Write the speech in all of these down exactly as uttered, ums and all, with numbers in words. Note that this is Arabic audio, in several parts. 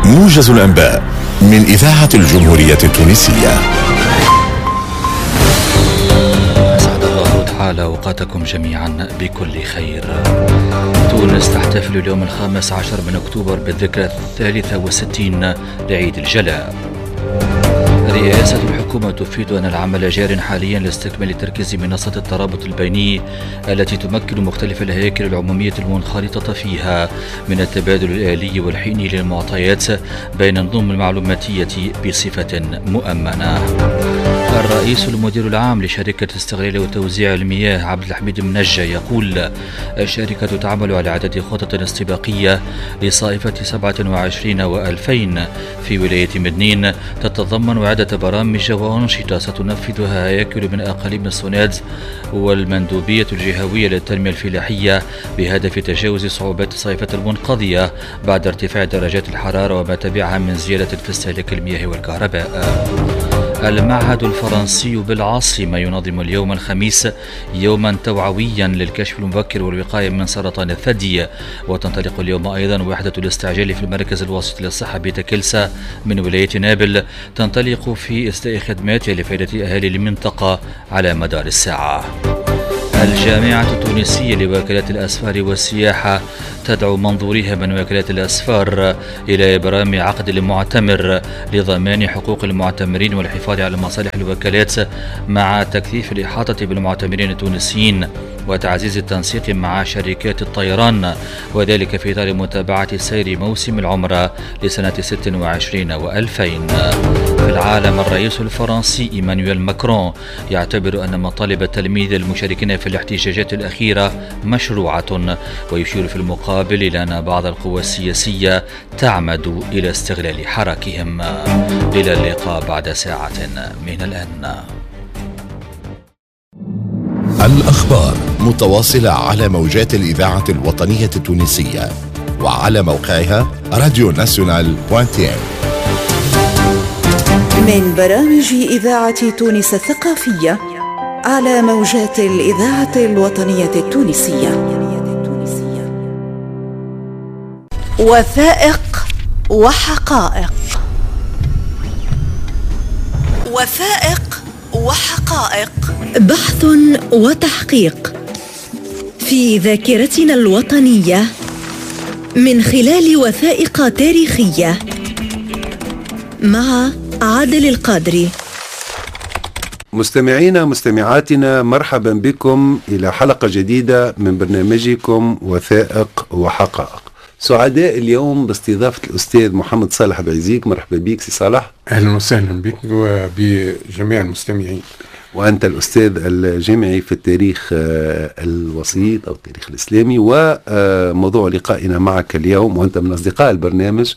موجز الأنباء من إذاعة الجمهورية التونسية. أسعد الله تعالى أوقاتكم جميعا بكل خير. تونس تحتفل اليوم الخامس عشر من أكتوبر بالذكرى الثالثة والستين لعيد الجلاء. رئاسة الحكومة تفيد أن العمل جار حاليا لاستكمال تركيز منصة الترابط البيني التي تمكن مختلف الهياكل العمومية المنخرطة فيها من التبادل الآلي والحيني للمعطيات بين النظم المعلوماتية بصفة مؤمنة. الرئيس المدير العام لشركة استغلال وتوزيع المياه عبد الحميد منجة يقول: الشركة تعمل على عدة خطط استباقية لصائفة سبعة وعشرين وألفين في ولاية مدنين تتضمن عدة برامج وأنشطة ستنفذها هياكل من أقاليم السوناد والمندوبية الجهوية للتنمية الفلاحية بهدف تجاوز صعوبات الصيفة المنقضية بعد ارتفاع درجات الحرارة وما تبعها من زيادة في استهلاك المياه والكهرباء. المعهد الفرنسي بالعاصمة ينظم اليوم الخميس يوما توعويا للكشف المبكر والوقاية من سرطان الثدي. وتنطلق اليوم أيضا وحدة الاستعجال في المركز الوسطي للصحة بتكلسة من ولاية نابل تنطلق في إسداء خدماتها لفائدة أهالي المنطقة على مدار الساعة. الجامعة التونسية لوكالات الأسفار والسياحة تدعو منظوريها من وكالات الأسفار إلى إبرام عقد المعتمر لضمان حقوق المعتمرين والحفاظ على مصالح الوكالات مع تكثيف الإحاطة بالمعتمرين التونسيين وتعزيز التنسيق مع شركات الطيران، وذلك في إطار متابعة سير موسم العمرة لسنة ست وعشرين وألفين. في العالم، الرئيس الفرنسي إيمانويل ماكرون يعتبر أن مطالب التلميذ المشاركين في الاحتجاجات الأخيرة مشروعة، ويشير في المقابل إلى أن بعض القوى السياسية تعمد إلى استغلال حراكهم. إلى اللقاء بعد ساعة من الآن. الأخبار متواصلة على موجات الإذاعة الوطنية التونسية وعلى موقعها راديو ناسيونال دوت ام. من برامج إذاعة تونس الثقافية على موجات الإذاعة الوطنية التونسية. وثائق وحقائق. وثائق وحقائق، بحث وتحقيق في ذاكرتنا الوطنية من خلال وثائق تاريخية مع عادل القادري. مستمعينا مستمعاتنا، مرحبا بكم إلى حلقة جديدة من برنامجكم وثائق وحقائق. سعداء اليوم باستضافة الأستاذ محمد صالح بعزيك. مرحبا بك سي صالح. أهلا وسهلا بك وبجميع المستمعين. وأنت الأستاذ الجامعي في التاريخ الوسيط أو التاريخ الإسلامي، وموضوع لقائنا معك اليوم وأنت من أصدقاء البرنامج.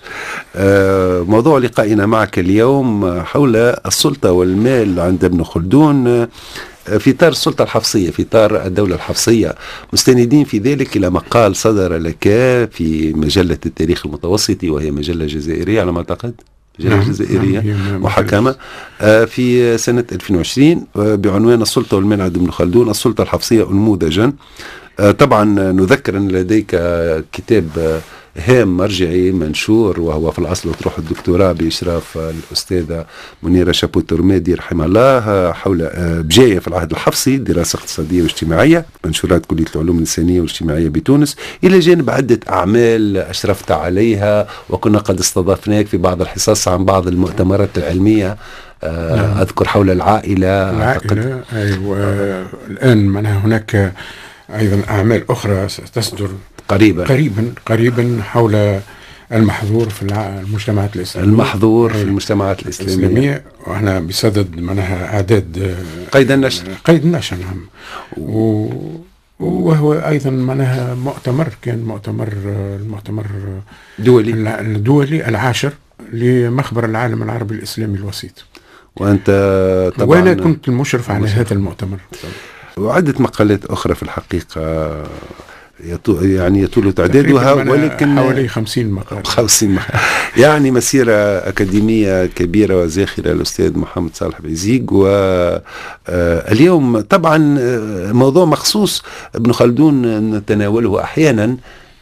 موضوع لقائنا معك اليوم حول السلطة والمال عند ابن خلدون في إطار السلطة الحفصية، في إطار الدولة الحفصية، مستندين في ذلك إلى مقال صدر لك في مجلة التاريخ المتوسطي، وهي مجلة جزائرية على ما أعتقد، مجلة نعم جزائرية نعم محكمة في سنة ألفين وعشرين بعنوان السلطة والمال عند ابن خلدون، السلطة الحفصية أنموذجا. طبعا نذكر أن لديك كتاب هام مرجعي منشور، وهو في الأصل أطروحة الدكتوراه بإشراف الأستاذة منيرة شابوت رمادي رحمه الله حول بجاية في العهد الحفصي، دراسة اقتصادية واجتماعية، منشورات كلية العلوم الإنسانية والاجتماعية بتونس، إلى جانب عدة أعمال أشرفت عليها وكنا قد استضفناك في بعض الحصص عن بعض المؤتمرات العلمية. نعم. أذكر حول العائلة. العائلة أيوة. الآن معناها هناك أيضا أعمال أخرى ستصدر قريبا قريبا قريبا حول المحظور في المجتمعات الإسلامية. المحظور في المجتمعات الإسلامية, الإسلامية. وإحنا بصدد معناها أعداد قيد النشر قيد النشر نعم. و وهو أيضا معناها مؤتمر، كان مؤتمر المؤتمر دولي الدولي العاشر لمخبر العالم العربي الإسلامي الوسيط، وأنت طبعا وأنا كنت المشرف على هذا المؤتمر. وعدة مقالات أخرى في الحقيقة يطول يعني يطول تعدادها، ولكن حوالي خمسين مقالة خمسين مقالة يعني مسيرة أكاديمية كبيرة وزاخرة الأستاذ محمد صالح بعزيق. واليوم طبعا موضوع مخصوص ابن خلدون نتناوله أحيانا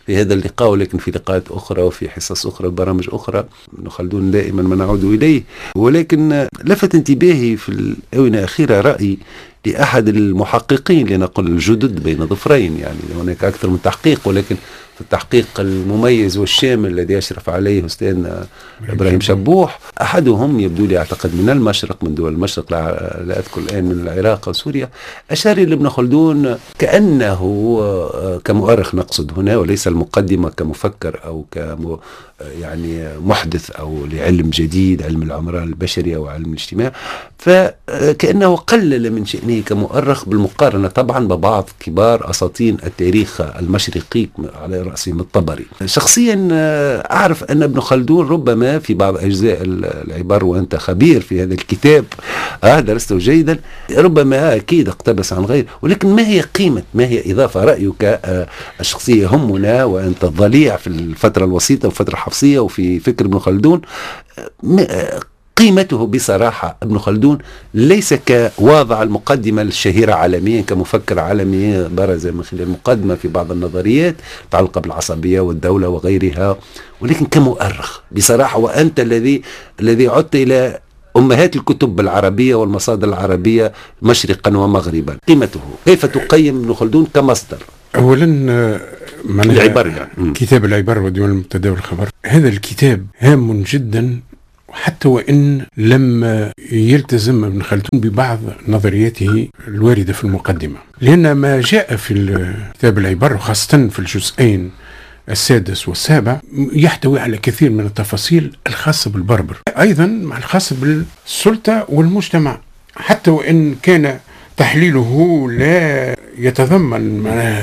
في هذا اللقاء، ولكن في لقاءات أخرى وفي حصص أخرى برامج أخرى ابن خلدون دائما ما نعود إليه. ولكن لفت انتباهي في الآونة الأخيرة رأي لأحد المحققين لنقل الجدد بين ظفرين، يعني هناك أكثر من تحقيق، ولكن في التحقيق المميز والشامل الذي يشرف عليه أستاذنا إبراهيم شبوح، أحدهم يبدو لي أعتقد من المشرق، من دول المشرق، لا, لا أذكر الآن، من العراق وسوريا، أشار إلى ابن خلدون كأنه كمؤرخ نقصد هنا، وليس المقدمة كمفكر أو كم يعني محدث أو لعلم جديد، علم العمران البشري أو علم الاجتماع، فكأنه قلل من شأنه كمؤرخ بالمقارنة طبعا ببعض كبار أساطين التاريخ المشرقي على رأسهم الطبري. شخصيا أعرف أن ابن خلدون ربما في بعض أجزاء العبر، وأنت خبير في هذا الكتاب آه درسته جيدا، ربما أكيد اقتبس عن غيره، ولكن ما هي قيمة، ما هي إضافة رأيك آه الشخصية يهمنا، وأنت ضليع في الفترة الوسيطة والفترة الحفصية وفي فكر ابن خلدون، آه قيمته بصراحة ابن خلدون ليس كواضع المقدمة الشهيرة عالميا كمفكر عالمي برز من خلال المقدمة في بعض النظريات متعلقة بالعصبية والدولة وغيرها، ولكن كمؤرخ بصراحة، وأنت الذي الذي عدت إلى أمهات الكتب العربية والمصادر العربية مشرقا ومغربا، قيمته كيف تقيم ابن خلدون كمصدر؟ أولا من العبر يعني. كتاب العبر وديوان المبتدأ والخبر، هذا الكتاب هام جدا، حتى وإن لم يلتزم ابن خلدون ببعض نظرياته الواردة في المقدمة، لأن ما جاء في كتاب العبر وخاصة في الجزئين السادس والسابع يحتوي على كثير من التفاصيل الخاصة بالبربر، أيضا مع الخاصة بالسلطة والمجتمع، حتى وإن كان تحليله لا يتضمن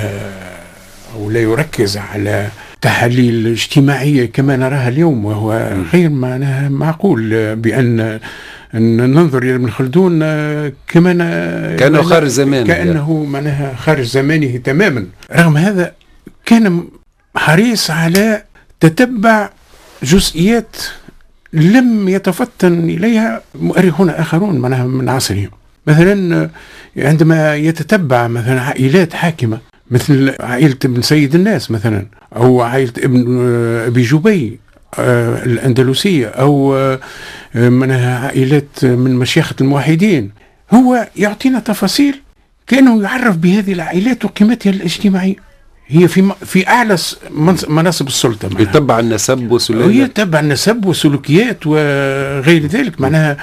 أو لا يركز على تحاليل اجتماعية كما نراها اليوم، وهو غير معناها معقول بأن أن ننظر إلى ابن خلدون كما كأنه خارج زمانه، كأنه معناها خارج زمانه تماما. رغم هذا كان حريص على تتبع جزئيات لم يتفطن إليها مؤرخون آخرون معناها من عصرهم. مثلا عندما يتتبع مثلا عائلات حاكمة مثل عائلة ابن سيد الناس مثلا، أو عائلة ابن أبي جبي الأندلسية، أو منها عائلات من مشيخة الموحدين، هو يعطينا تفاصيل كأنه يعرف بهذه العائلات وقيمتها الاجتماعية، هي في في أعلى مناصب السلطة، يتبع النسب وسلوكيات، يتبع النسب وسلوكيات وغير ذلك معناها،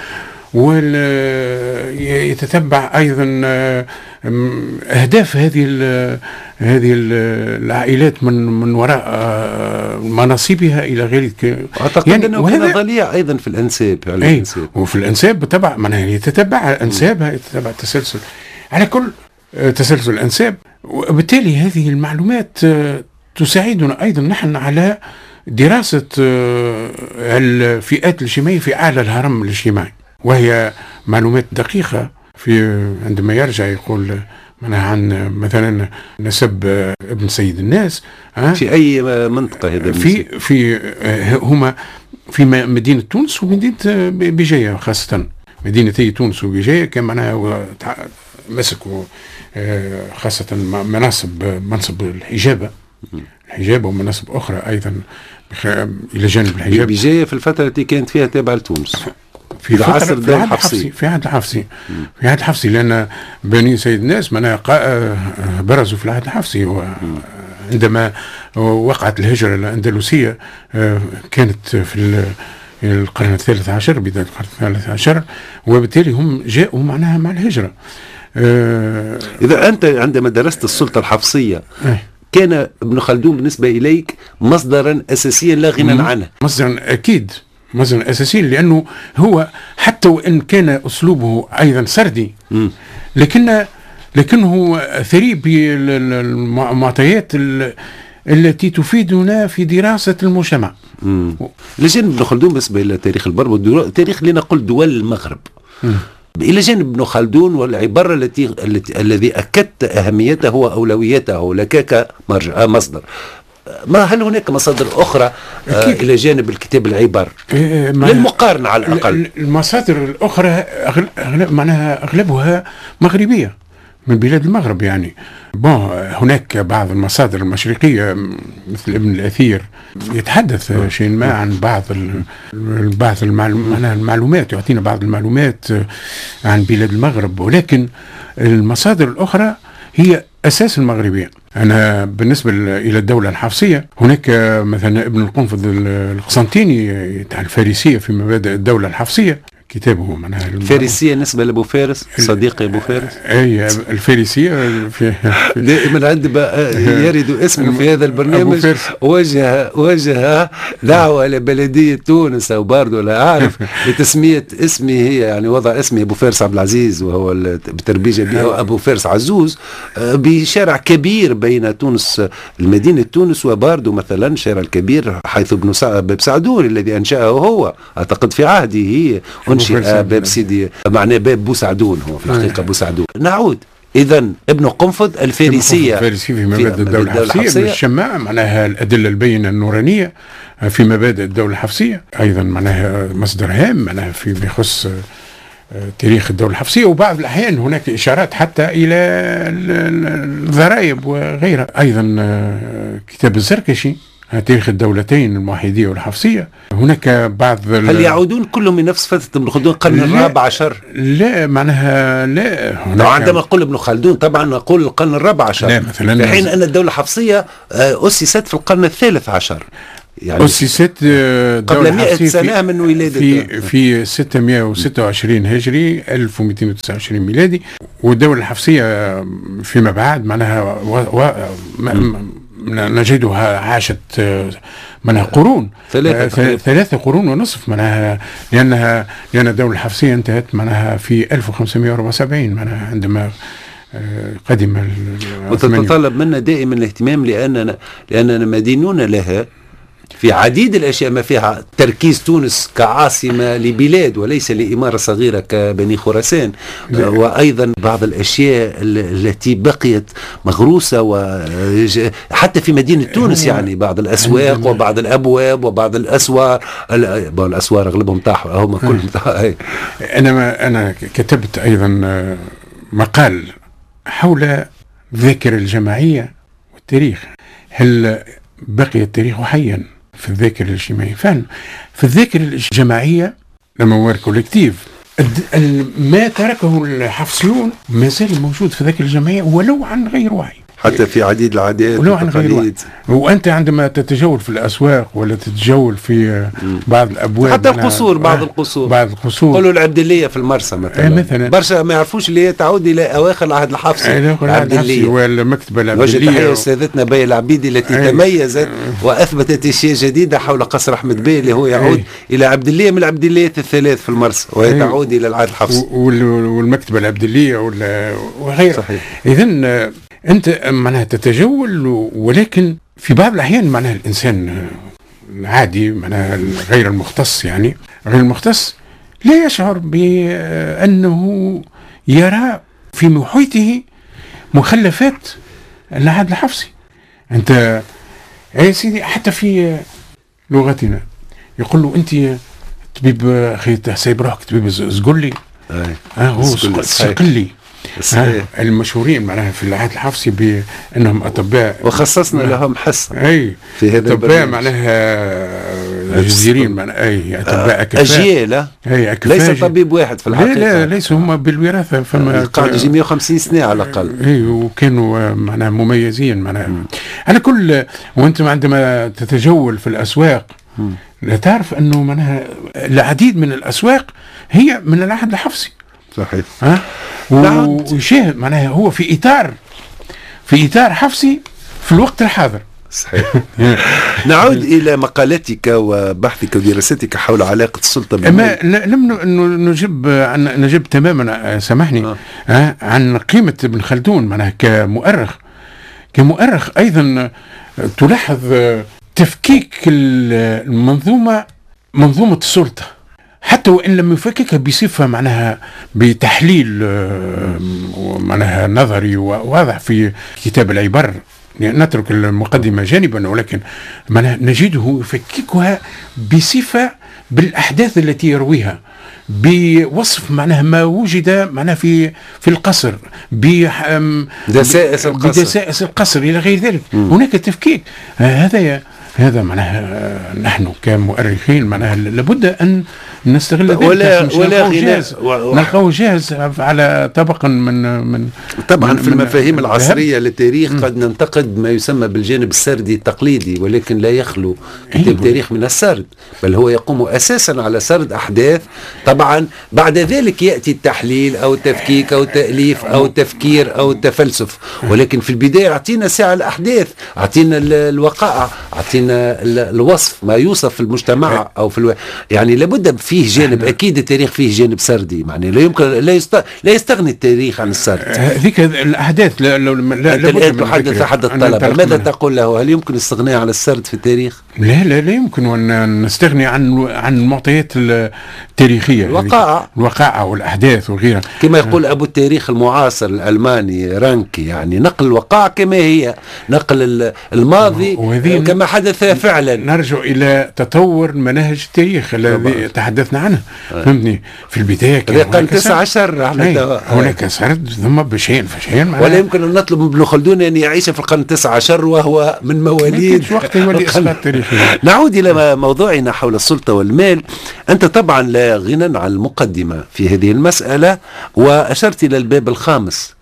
ويتتبع أيضا أهداف هذه هذه العائلات من من وراء مناصبها إلى غير ذلك. أعتقد يعني أنه كان ضليع أيضا في الأنساب، على أي الأنساب. وفي الأنساب طبعا معناها يتتبع أنسابها، يتتبع تسلسل على كل تسلسل الأنساب، وبالتالي هذه المعلومات تساعدنا أيضا نحن على دراسة الفئات الاجتماعية في أعلى الهرم الاجتماعي، وهي معلومات دقيقة. في عندما يرجع يقول منها عن مثلا نسب ابن سيد الناس في أي منطقة هذا في في هما في مدينة تونس ومدينة بجاية، خاصة مدينتي تونس وبجاية كان معناها مسكوا خاصة مناصب منصب الحجابة الحجابة ومناصب أخرى أيضا إلى جانب الحجاب. بجاية في الفترة التي كانت فيها تابعة لتونس في العصر في عهد الحفصي في عهد الحفصي في عهد الحفصي لأن بني سيد الناس معناها برزوا في العهد الحفصي، وعندما وقعت الهجرة الأندلسية كانت في القرن الثالث عشر، بداية القرن الثالث عشر، وبالتالي هم جاءوا معناها مع الهجرة. إذا أنت عندما درست السلطة الحفصية كان ابن خلدون بالنسبة إليك مصدرا أساسيا لا غنى عنه؟ مصدرا أكيد، مصدرا أساسيا، لأنه هو حتى وإن كان أسلوبه أيضا سردي لكن لكنه ثري بالمعطيات التي تفيدنا في دراسة المجتمع. لجانب ابن خلدون بالنسبة إلى تاريخ البربر، تاريخ لنقل دول المغرب، م. إلى جانب ابن خلدون والعبارة التي التي الذي أكدت أهميته وأولويته لك كمرجع مصدر، ما هل هناك مصادر أخرى آه إلى جانب الكتاب العبر إيه للمقارنة على الأقل؟ المصادر الأخرى أغلب معناها أغلبها مغربية من بلاد المغرب يعني. بون هناك بعض المصادر المشرقية مثل ابن الأثير يتحدث شيء ما عن بعض بعض المعلومات، يعطينا بعض المعلومات عن بلاد المغرب، ولكن المصادر الأخرى هي أساس المغربية. أنا بالنسبة إلى الدولة الحفصية هناك مثلا ابن القنفذ القسنطيني تاع الفارسية في مبادئ الدولة الحفصية، كتابه معناها الفارسية نسبة لأبو فارس صديقي أبو فارس. أي الفارسية في دائما عندي يرد اسمه في هذا البرنامج، وجه وجه دعوة لبلدية تونس أو باردو لا أعرف لتسمية اسمي هي يعني وضع اسمي أبو فارس عبد العزيز، وهو بتربيجة به أبو فارس عزوز، بشارع كبير بين تونس المدينة تونس وباردو مثلا، شارع الكبير حيث ابن باب سعدون الذي أنشأه هو أعتقد في عهده أنشئ باب سيدي، معناه باب بوسعدون هو في الحقيقة بوسعدون. نعود إذا ابن قنفذ الفارسية الفارسي في مبادئ الدولة الحفصية. ابن الشماع معناها الأدلة البينة النورانية في مبادئ الدولة الحفصية، أيضا معناها مصدر هام معناها في بيخص تاريخ الدولة الحفصية، وبعض الأحيان هناك إشارات حتى إلى الضرائب وغيرها. أيضا كتاب الزركشي تاريخ الدولتين الموحدية والحفصية، هناك بعض هل يعودون كلهم من نفس فترة ابن خلدون القرن الرابع عشر؟ لا معناها لا، عندما نقول ابن خلدون طبعا نقول القرن الرابع عشر، لا مثلا، في حين أن الدولة الحفصية أسست في القرن الثالث عشر، يعني أسست قبل مئة سنة من ولادة في في ستمائة وستة وعشرين هجري ألف ومئتين وتسعة وعشرين ميلادي، والدولة الحفصية فيما بعد معناها و... و... م... نجدها عاشت منها قرون ثلاثة, ثلاثة قرون ونصف منها، لأنها لأن الدولة الحفصية انتهت منها في ألف وخمسمائة وأربعة وسبعين منها عندما قدم. وتتطلب منا دائما الاهتمام لأننا لأننا مدينون لها في عديد الأشياء، ما فيها تركيز تونس كعاصمة لبلاد وليس لإمارة صغيرة كبني خراسان، وأيضا بعض الأشياء التي بقيت مغروسة وحتى في مدينة تونس، يعني بعض الأسواق وبعض الأبواب وبعض الأسوار، الأسوار أغلبهم طاحوا هم كلهم طاحوا. أنا أنا كتبت أيضا مقال حول الذاكرة الجماعية والتاريخ، هل بقي التاريخ حيا في الذاكرة الاجتماعية؟ فعلا في الذاكرة الجماعية لما هو كولكتيف ما تركه الحفصيون ما زال موجود في الذاكرة الجماعية ولو عن غير وعي، حتى في عديد العادات ولو عن غير وعي. وأنت عندما تتجول في الأسواق ولا تتجول في بعض الأبواب، حتى القصور، بعض القصور بعض القصور قولوا العبدلية في المرسى مثلا, مثلا برشا ما يعرفوش اللي هي تعود إلى أواخر العهد الحفصي، العبدلية والمكتبة العبدلية. وجد تحية أستاذتنا بي العبيدي التي أي. تميزت وأثبتت أشياء جديدة حول قصر أحمد بي اللي هو يعود أي. إلى عبدلية من العبدليات الثلاث في المرسى، وهي تعود إلى العهد الحفصي والمكتبة العبدلية وغيرها. إذن أنت معناها تتجول، ولكن في بعض الأحيان معناها الإنسان العادي معناها غير المختص، يعني غير المختص لا يشعر بأنه يرى في محيطه مخلفات العهد الحفصي. أنت يا سيدي حتى في لغتنا يقول له أنت طبيب أخي سايب روحك طبيب زقلي، آه هو صقلي المشهورين معناها في العهد الحفصي بأنهم أطباء، وخصصنا لهم حصة أي في هذا أطباء معناها جزيرين معناها أي أطباء أكفاء، أجيال أي ليس طبيب واحد في الحقيقة، لا لا ليس هم بالوراثة، فما قاعد يجي مئة وخمسين سنة على الأقل، أي وكانوا معناها مميزين معناها. على كل وأنت عندما تتجول في الأسواق م. لا تعرف أنه معناها العديد من الأسواق هي من العهد الحفصي. صحيح. ها ويشاهد معناها هو في إطار في إطار حفصي في الوقت الحاضر. صحيح. نعود إلى مقالتك وبحثك ودراستك حول علاقة السلطة ما لم نجب عن نجب تماما سامحني آه. آه عن قيمة ابن خلدون معناها كمؤرخ كمؤرخ أيضا تلاحظ تفكيك المنظومة منظومة السلطة، حتى وإن لم يفككها بصفة معناها بتحليل معناها نظري وواضح في كتاب العبر، نترك المقدمة جانبا، ولكن نجده يفككها بصفة بالأحداث التي يرويها بوصف معناها ما وجد معناها في في القصر، بدسائس القصر بدسائس القصر إلى غير ذلك. م. هناك تفكيك. هذا هذا معناها نحن كمؤرخين معناها لابد أن نستغل ذلك. ولا ولا جاهز نلقاه جاهز على طبق من من طبعا من في المفاهيم العصرية للتاريخ قد ننتقد ما يسمى بالجانب السردي التقليدي، ولكن لا يخلو كتاب التاريخ من السرد، بل هو يقوم أساسا على سرد أحداث. طبعا بعد ذلك يأتي التحليل أو التفكيك أو التأليف أو التفكير أو التفلسف، ولكن في البداية أعطينا ساعة الأحداث، أعطينا الوقائع، أعطينا الوصف ما يوصف في المجتمع أو في الو... يعني لابد فيه جانب، أكيد التاريخ فيه جانب سردي، يعني لا يمكن لا, يست... لا يستغني التاريخ عن السرد. هذيك الأحداث لا لا لا أنت الآن تحدث أحد الطلبة، ماذا تقول له؟ هل يمكن الاستغناء عن السرد في التاريخ؟ لا لا لا يمكن أن نستغني عن عن المعطيات التاريخية، الوقائع الوقائع والأحداث وغيرها، كما يقول أبو التاريخ المعاصر الألماني رانكي، يعني نقل الوقائع كما هي، نقل الماضي كما حدث فعلا. نرجع إلى تطور مناهج التاريخ الذي تحدثنا عنه. فهمتني؟ في البداية كان هناك تسعة عشر هناك سرد ثم بشيء فشيء، ولا يمكن أن نطلب من ابن خلدون أن يعيش في القرن التاسع عشر وهو من مواليد وقت يولي إسقاط تاريخي. نعود إلى موضوعنا حول السلطة والمال. أنت طبعا لا غنى عن المقدمة في هذه المسألة، وأشرت إلى الباب الخامس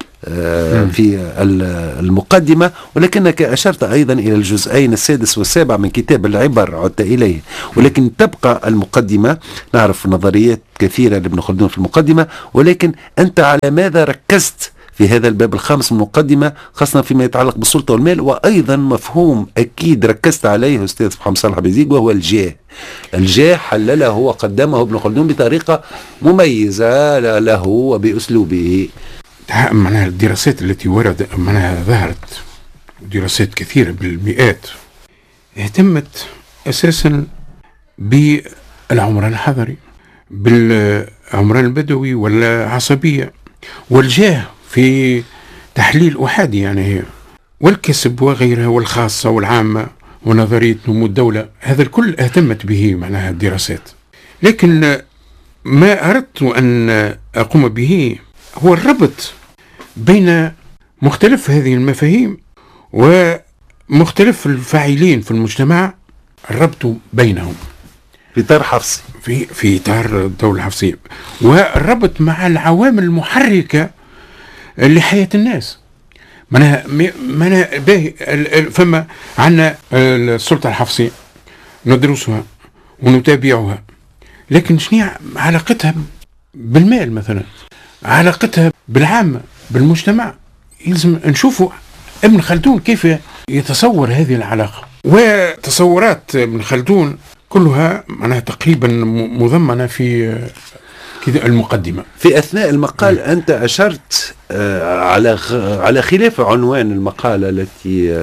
في المقدمة، ولكنك أشرت أيضا إلى الجزئين السادس والسابع من كتاب العبر عدت إليه، ولكن تبقى المقدمة. نعرف نظريات كثيرة لابن خلدون في المقدمة، ولكن أنت على ماذا ركزت في هذا الباب الخامس من المقدمة، خاصة فيما يتعلق بالسلطة والمال؟ وأيضا مفهوم أكيد ركزت عليه أستاذ محمد صالح بزيق، وهو الجاه. الجاه حلله وقدمه ابن خلدون بطريقة مميزة له وبأسلوبه. معناها الدراسات التي ورد معناها ظهرت دراسات كثيرة بالمئات اهتمت أساسا بالعمران الحضري، بالعمران البدوي والعصبية والجاه في تحليل أحادي يعني، والكسب وغيرها والخاصة والعامة ونظرية نمو الدولة. هذا الكل اهتمت به معناها الدراسات، لكن ما أردت أن أقوم به هو الربط بين مختلف هذه المفاهيم ومختلف الفاعلين في المجتمع، الربط بينهم في إطار حفصي، في في إطار الدولة الحفصية، والربط مع العوامل المحركة لحياة الناس. معناها معناها باهي فما عندنا السلطة الحفصية ندرسها ونتابعها، لكن شنو علاقتها بالمال مثلا؟ علاقتها بالعامة بالمجتمع؟ يلزم نشوفوا ابن خلدون كيف يتصور هذه العلاقة. وتصورات ابن خلدون كلها معناها تقريبا مضمنة في المقدمة. في أثناء المقال م. أنت أشرت على على خلاف عنوان المقالة التي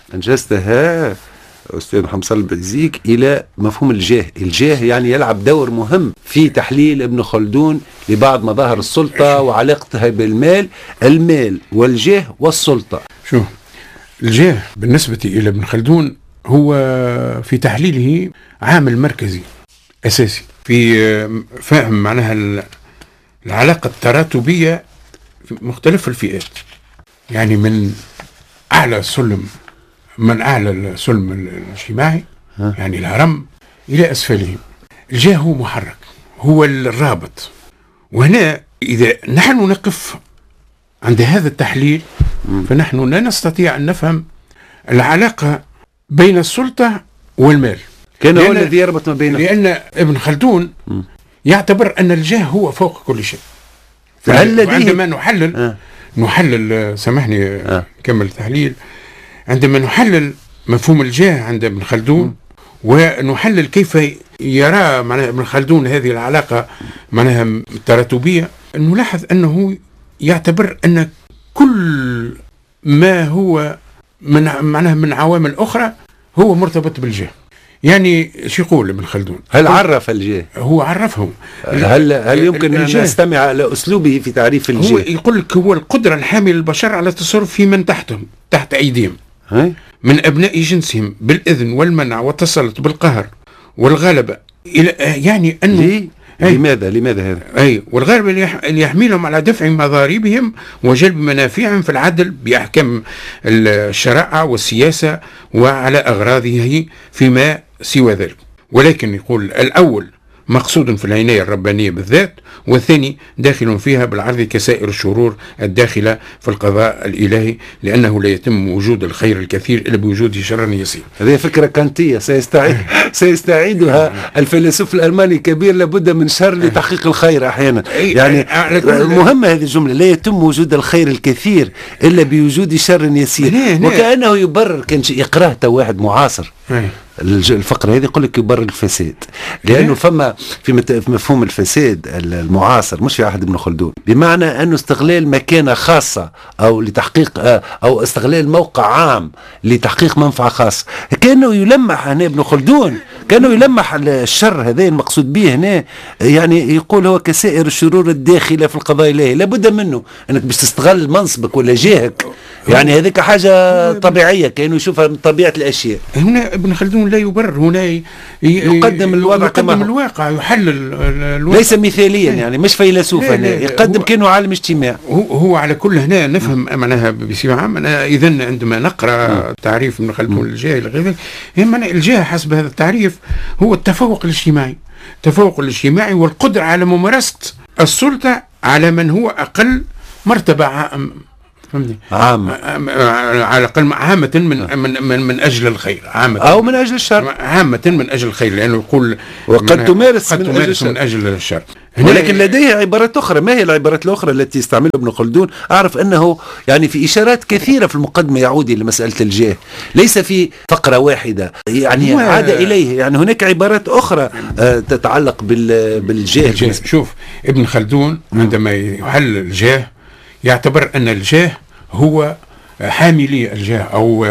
أنجزتها أستاذ محمد صالح بزيق إلى مفهوم الجاه. الجاه يعني يلعب دور مهم في تحليل ابن خلدون لبعض مظاهر السلطة وعلاقتها بالمال، المال والجاه والسلطة. شو الجاه بالنسبة إلى ابن خلدون هو في تحليله عامل مركزي أساسي في فهم معناها العلاقة التراتبية في مختلف الفئات، يعني من أعلى السلم من أعلى السلم الاجتماعي يعني الهرم إلى أسفله. الجاه هو محرك، هو الرابط. وهنا إذا نحن نقف عند هذا التحليل فنحن لا نستطيع أن نفهم العلاقة بين السلطة والمال، كان هو الذي يربط ما بينهم، لأن ابن خلدون يعتبر أن الجاه هو فوق كل شيء. عندما نحلل آه. نحلل سامحني آه. كمل التحليل. عندما نحلل مفهوم الجاه عند ابن خلدون ونحلل كيف يرى معناها ابن خلدون هذه العلاقة معناها التراتبية، نلاحظ أنه يعتبر أن كل ما هو من معناها من عوامل أخرى هو مرتبط بالجاه. يعني شو يقول ابن خلدون؟ هل عرف الجاه؟ هو عرفه. هل هل يمكن أن نستمع على أسلوبه في تعريف الجاه؟ هو يقول لك هو القدرة الحاملة للبشر على التصرف في من تحتهم تحت أيديهم هي؟ من أبناء جنسهم بالإذن والمنع والتسلط بالقهر والغلبة، إلى يعني أنه لماذا لماذا هذا؟ أي والغالب اللي يحملهم على دفع مضاربهم وجلب منافعهم في العدل بأحكام الشرائع والسياسة وعلى أغراضه فيما سوى ذلك. ولكن يقول الأول مقصود في العناية الربانية بالذات، والثاني داخل فيها بالعرض كسائر الشرور الداخلة في القضاء الإلهي، لأنه لا يتم وجود الخير الكثير إلا بوجود شر يسير. هذه فكرة كانتية سيستعيد سيستعيدها الفيلسوف الألماني الكبير، لابد من شر لتحقيق الخير أحيانا. يعني مهمة هذه الجملة، لا يتم وجود الخير الكثير إلا بوجود شر يسير، وكأنه يبرر. كان يقرأه واحد معاصر الفقرة هذه يقول لك يبرر الفساد، لأنه فما في مفهوم الفساد المعاصر مش في عهد ابن خلدون، بمعنى أنه استغلال مكانة خاصة أو لتحقيق أو استغلال موقع عام لتحقيق منفعة خاصة. كأنه يلمح هنا ابن خلدون، كأنه يلمح الشر هذا المقصود به هنا، يعني يقول هو كسائر الشرور الداخلة في القضاء الإلهي، لابد منه أنك باش تستغل منصبك ولا جاهك، يعني هذيك حاجة طبيعية كأنه يشوفها من طبيعة الأشياء. هنا ابن خلدون لا يبرر، هنا يقدم الوضع يقدم الواقع، يحلل الواقع، ليس مثاليا يعني مش فيلسوف هنا، يقدم كأنه عالم اجتماع. هو, هو على كل هنا نفهم معناها بصفة عامة. إذا عندما نقرأ تعريف ابن خلدون للجاه إلى غير ذلك، الجاه حسب هذا التعريف هو التفوق الاجتماعي، التفوق الاجتماعي والقدرة على ممارسة السلطة على من هو أقل مرتبة عامة، على الأقل عامة من من من من أجل الخير، عامة أو من أجل الشر، عامة من أجل الخير، لأنه يقول وقد تمارس قد من, تمارس أجل من أجل الشر. ولكن لديه عبارات أخرى. ما هي العبارات الأخرى التي يستعملها ابن خلدون؟ أعرف أنه يعني في إشارات كثيرة في المقدمة يعود إلى مسألة الجاه، ليس في فقرة واحدة يعني عاد إليه، يعني هناك عبارات أخرى تتعلق بالجاه. شوف ابن خلدون عندما يحل الجاه يعتبر أن الجاه هو حاملي الجاه، أو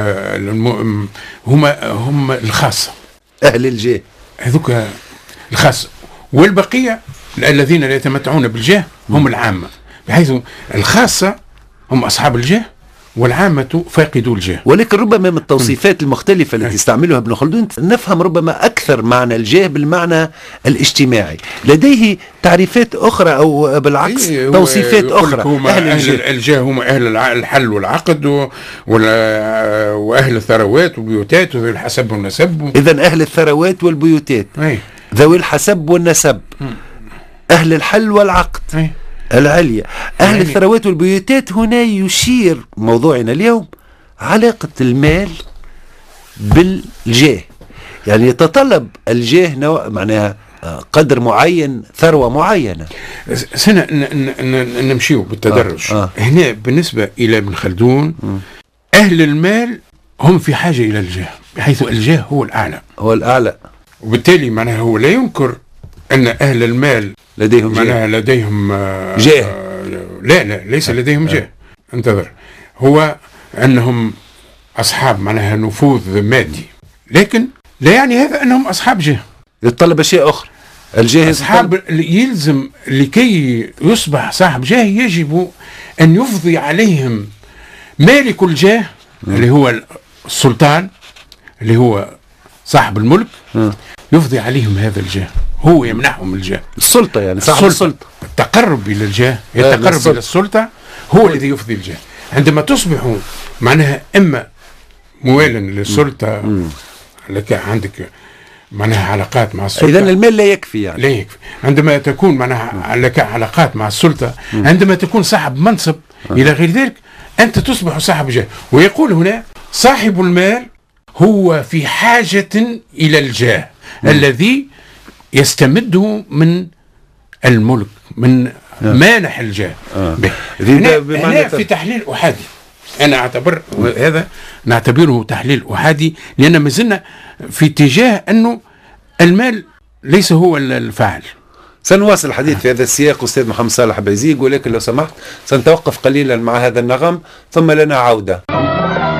هم هم الخاصة، أهل الجاه هذوك الخاصة، والبقية الذين لا يتمتعون بالجاه هم العامة، بحيث الخاصة هم أصحاب الجاه والعامة فاقدوا الجاه. ولكن ربما من التوصيفات المختلفة التي استعملها ابن خلدون نفهم ربما أكثر معنى الجاه بالمعنى الاجتماعي. لديه تعريفات أخرى أو بالعكس توصيفات أخرى. أهل الجاه, الجاه هم أهل الحل والعقد وأهل الثروات والبيوتات وذوي الحسب والنسب. إذن أهل الثروات والبيوتات، ذوي الحسب والنسب، أهل الحل والعقد العليا، أهل يعني الثروات والبيوتات. هنا يشير موضوعنا اليوم علاقة المال بالجاه، يعني يتطلب الجاه نوع معناها قدر معين، ثروة معينة. سنة نمشيو بالتدرج. آه. آه. هنا بالنسبة إلى ابن خلدون م. أهل المال هم في حاجة إلى الجاه، بحيث الجاه هو الأعلى، هو الأعلى، وبالتالي معناها هو لا ينكر أن أهل المال لديهم معناها لديهم جاه. آه لا لا ليس لديهم جاه، انتظر، هو أنهم أصحاب معناها نفوذ مادي، لكن لا يعني هذا أنهم أصحاب جاه. يتطلب أشياء أخرى. الجاه أصحاب يلزم لكي يصبح صاحب جاه يجب أن يفضي عليهم مالك الجاه م. اللي هو السلطان اللي هو صاحب الملك م. يفضي عليهم هذا الجاه، هو يمنحهم الجاه، السلطة يعني صاحب السلطة. التقرب إلى الجاه، التقرب إلى السلطة هو الذي يفضي الجاه. عندما تصبحوا معناها إما موالا للسلطة م. لك عندك معناها علاقات مع السلطة، إذن المال لا يكفي يعني. لا يكفي. عندما تكون معناها لك علاقات مع السلطة، م. عندما تكون صاحب منصب م. إلى غير ذلك، أنت تصبح صاحب جاه. ويقول هنا صاحب المال هو في حاجة إلى الجاه م. الذي يستمده من الملك، من آه. مانح الجاه. آه. هنا, هنا في تحليل أحادي، أنا أعتبر هذا نعتبره تحليل أحادي، لأن ما زلنا في اتجاه أنه المال ليس هو الفاعل. سنواصل الحديث في هذا السياق أستاذ محمد صالح بيزيق، ولكن لو سمحت سنتوقف قليلا مع هذا النغم ثم لنا عودة.